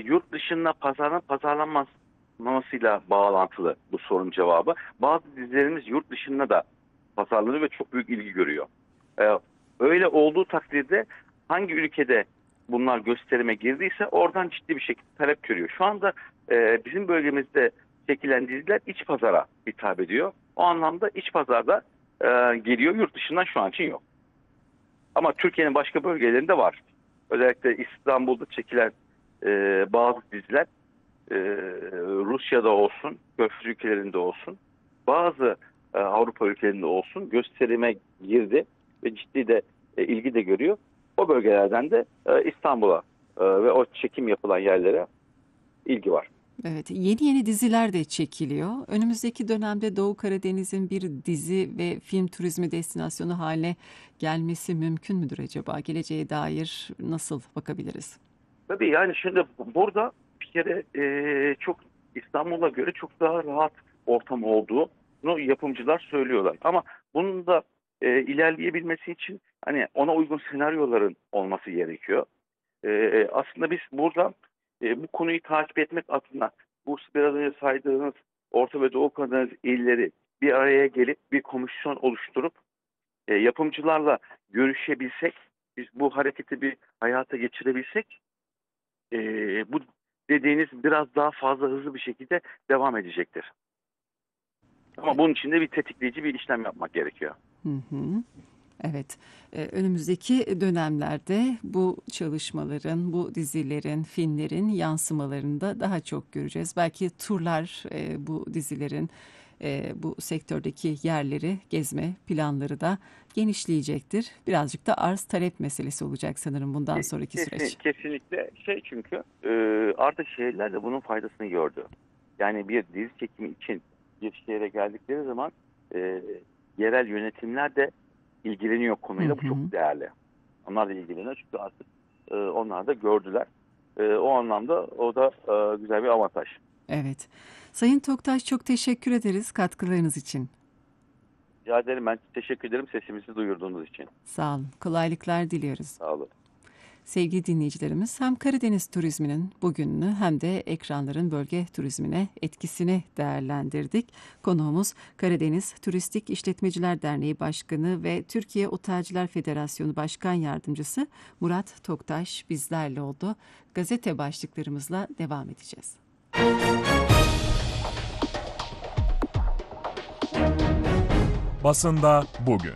yurt dışında pazarlanmamasıyla bağlantılı bu sorunun cevabı. Bazı dizilerimiz yurt dışında da pazarlanıyor ve çok büyük ilgi görüyor. E, Öyle olduğu takdirde hangi ülkede bunlar gösterime girdiyse oradan ciddi bir şekilde talep görüyor. Şu anda bizim bölgemizde çekilen diziler iç pazara hitap ediyor. O anlamda iç pazarda geliyor, yurt dışından şu an için yok. Ama Türkiye'nin başka bölgelerinde var. Özellikle İstanbul'da çekilen bazı diziler Rusya'da olsun, Körfez ülkelerinde olsun, bazı Avrupa ülkelerinde olsun gösterime girdi ve ciddi de ilgi de görüyor. O bölgelerden de İstanbul'a ve o çekim yapılan yerlere ilgi var. Evet, yeni diziler de çekiliyor. Önümüzdeki dönemde Doğu Karadeniz'in bir dizi ve film turizmi destinasyonu haline gelmesi mümkün müdür acaba? Geleceğe dair nasıl bakabiliriz? Tabii yani şimdi burada bir kere çok İstanbul'a göre çok daha rahat ortam olduğunu yapımcılar söylüyorlar. Ama bunun da ilerleyebilmesi için hani ona uygun senaryoların olması gerekiyor. Aslında biz burada bu konuyu takip etmek adına bu biraz önce saydığınız Orta ve Doğu Karadeniz illeri bir araya gelip bir komisyon oluşturup yapımcılarla görüşebilsek, biz bu hareketi bir hayata geçirebilsek bu dediğiniz biraz daha fazla hızlı bir şekilde devam edecektir. Ama bunun için de bir tetikleyici bir işlem yapmak gerekiyor. Hı hı. Evet, önümüzdeki dönemlerde bu çalışmaların, bu dizilerin, filmlerin yansımalarını da daha çok göreceğiz. Belki turlar bu dizilerin, bu sektördeki yerleri gezme planları da genişleyecektir. Birazcık da arz talep meselesi olacak sanırım bundan sonraki süreç. Kesinlikle çünkü artık şehirler de bunun faydasını gördü. Yani bir dizi çekimi için bir şehre geldikleri zaman yerel yönetimler de ilgileniyor Hı konuyla. Bu hı. çok değerli. Onlar da ilgileniyor çünkü artık onlar da gördüler. O anlamda o da güzel bir avantaj. Evet. Sayın Toktaş, çok teşekkür ederiz katkılarınız için. Rica ederim, ben teşekkür ederim sesimizi duyurduğunuz için. Sağ olun. Kolaylıklar diliyoruz. Sağ olun. Sevgili dinleyicilerimiz, hem Karadeniz turizminin bugününü hem de ekranların bölge turizmine etkisini değerlendirdik. Konuğumuz Karadeniz Turistik İşletmeciler Derneği Başkanı ve Türkiye Otelciler Federasyonu Başkan Yardımcısı Murat Toktaş bizlerle oldu. Gazete başlıklarımızla devam edeceğiz. Basında bugün.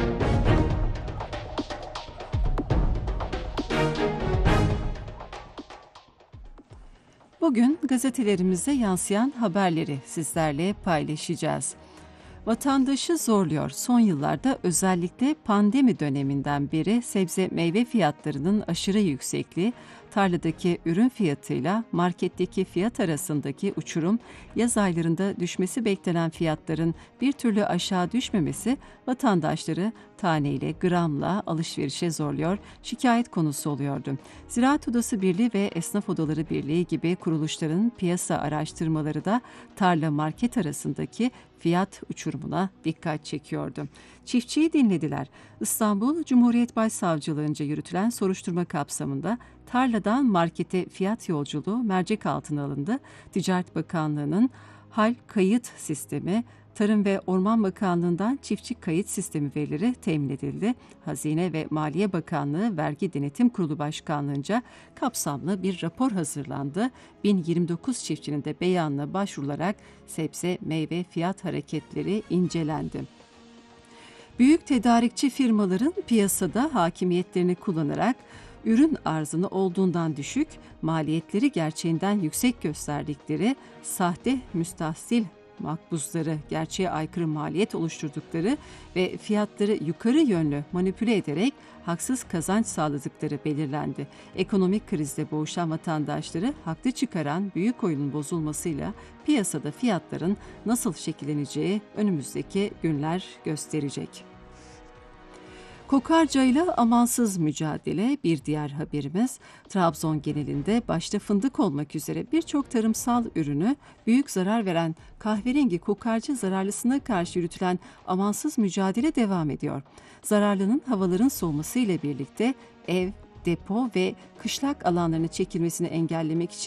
Bugün gazetelerimize yansıyan haberleri sizlerle paylaşacağız. Vatandaşı zorluyor. Son yıllarda özellikle pandemi döneminden beri sebze meyve fiyatlarının aşırı yüksekliği, tarladaki ürün fiyatıyla marketteki fiyat arasındaki uçurum, yaz aylarında düşmesi beklenen fiyatların bir türlü aşağı düşmemesi vatandaşları taneyle, gramla alışverişe zorluyor, şikayet konusu oluyordu. Ziraat Odası Birliği ve Esnaf Odaları Birliği gibi kuruluşların piyasa araştırmaları da tarla market arasındaki fiyat uçurumuna dikkat çekiyordu. Çiftçiyi dinlediler. İstanbul Cumhuriyet Başsavcılığınca yürütülen soruşturma kapsamında tarladan markete fiyat yolculuğu mercek altına alındı. Ticaret Bakanlığı'nın hal kayıt sistemi, Tarım ve Orman Bakanlığı'ndan çiftçi kayıt sistemi verileri temin edildi. Hazine ve Maliye Bakanlığı Vergi Denetim Kurulu Başkanlığı'nca kapsamlı bir rapor hazırlandı. 1029 çiftçinin de beyanına başvurularak sebze meyve fiyat hareketleri incelendi. Büyük tedarikçi firmaların piyasada hakimiyetlerini kullanarak ürün arzını olduğundan düşük, maliyetleri gerçeğinden yüksek gösterdikleri sahte müstahsil makbuzları gerçeğe aykırı maliyet oluşturdukları ve fiyatları yukarı yönlü manipüle ederek haksız kazanç sağladıkları belirlendi. Ekonomik krizde boğuşan vatandaşları haklı çıkaran büyük oyunun bozulmasıyla piyasada fiyatların nasıl şekilleneceği önümüzdeki günler gösterecek. Kokarcayla amansız mücadele bir diğer haberimiz. Trabzon genelinde başta fındık olmak üzere birçok tarımsal ürünü büyük zarar veren kahverengi kokarca zararlısına karşı yürütülen amansız mücadele devam ediyor. Zararlının havaların soğuması ile birlikte ev, depo ve kışlak alanlarına çekilmesini engellemek için